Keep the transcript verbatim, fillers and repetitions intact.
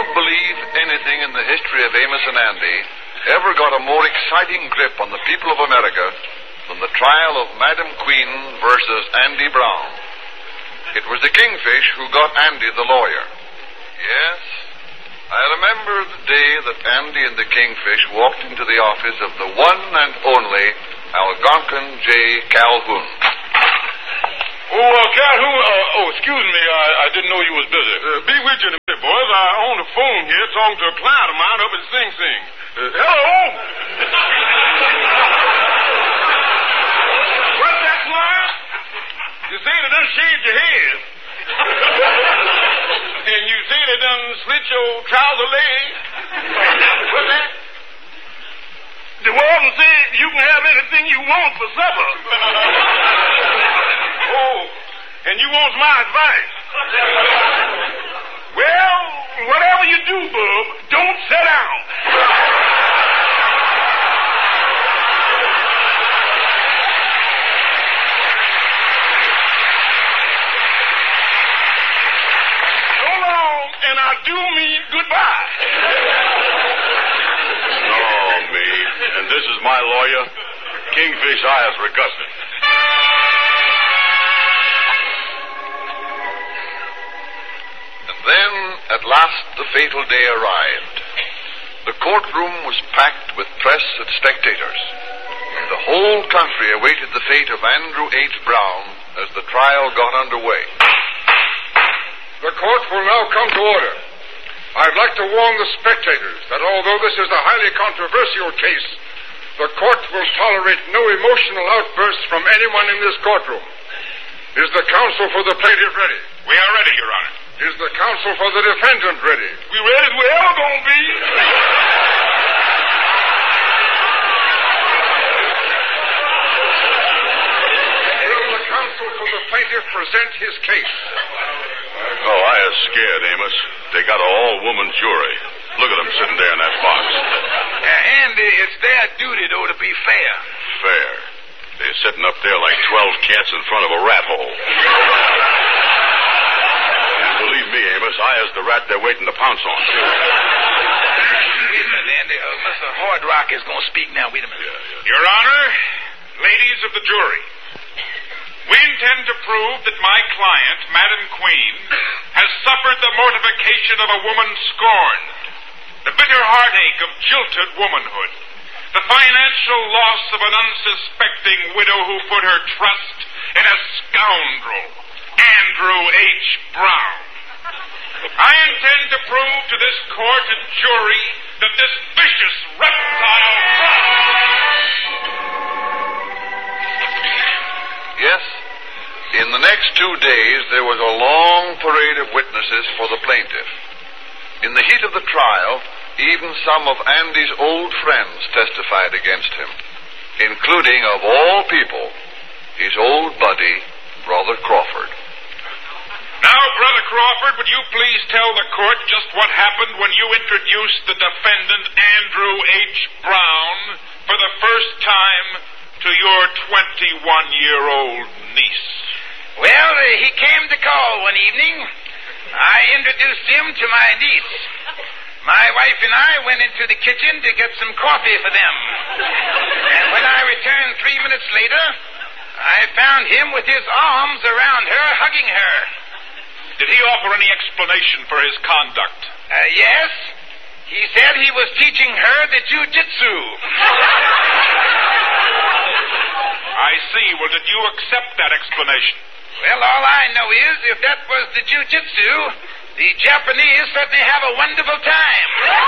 don't believe anything in the history of Amos and Andy ever got a more exciting grip on the people of America than the trial of Madam Queen versus Andy Brown. It was the Kingfish who got Andy the lawyer. Yes, I remember the day that Andy and the Kingfish walked into the office of the one and only Algonquin J. Calhoun. Oh, uh, Calhoun, uh, oh, excuse me, I, I didn't know you was busy. Uh, be with you in a minute, boys. I'm on the phone here talking to a client of mine up at Sing Sing. Uh, hello? What's that, client? You say they done shaved your head. And you say they done slit your trouser leg. What's that? The warden said you can have anything you want for supper. Oh, and you want my advice? Well, whatever you do, bub, don't sit down. So long, and I do mean goodbye. Oh, me. And this is my lawyer, Kingfish Eyes Regusted. Then, at last, the fatal day arrived. The courtroom was packed with press and spectators. The whole country awaited the fate of Andrew H. Brown as the trial got underway. The court will now come to order. I'd like to warn the spectators that although this is a highly controversial case, the court will tolerate no emotional outbursts from anyone in this courtroom. Is the counsel for the plaintiff ready? We are ready, Your Honor. Is the counsel for the defendant ready? We ready as we ever gonna be. Will the counsel for the plaintiff present his case? Oh, I was scared, Amos. They got an all-woman jury. Look at them sitting there in that box. Uh, Andy, it's their duty, though, to be fair. Fair. They're sitting up there like twelve cats in front of a rat hole. Believe me, Amos, I is the rat they're waiting to pounce on. Wait a minute, Andy. Uh, Mister Hardrock is going to speak now. Wait a minute. Yeah, yeah. Your Honor, ladies of the jury, we intend to prove that my client, Madam Queen, has suffered the mortification of a woman scorned, the bitter heartache of jilted womanhood, the financial loss of an unsuspecting widow who put her trust in a scoundrel, Andrew H. Brown. I intend to prove to this court and jury that this vicious reptile... Yes, in the next two days there was a long parade of witnesses for the plaintiff. In the heat of the trial, even some of Andy's old friends testified against him, including, of all people, his old buddy, Brother Crawford. Now, Brother Crawford, would you please tell the court just what happened when you introduced the defendant, Andrew H. Brown, for the first time to your twenty-one-year-old niece? Well, uh, he came to call one evening. I introduced him to my niece. My wife and I went into the kitchen to get some coffee for them. And when I returned three minutes later, I found him with his arms around her, hugging her. Did he offer any explanation for his conduct? Uh, yes. He said he was teaching her the jiu-jitsu. I see. Well, did you accept that explanation? Well, all I know is if that was the jiu-jitsu, the Japanese certainly have a wonderful time.